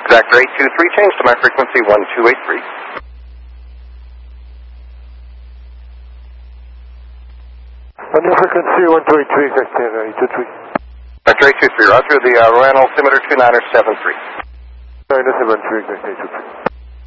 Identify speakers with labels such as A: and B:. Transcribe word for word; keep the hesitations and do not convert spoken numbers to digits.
A: Vector eight two three, change to my frequency one two eight three.
B: On your frequency one two eight three, Vector eight two three.
A: Vector eight two three, roger, the uh, Rowan altimeter two niner seven three.
B: nine seven three, Vector eight two three.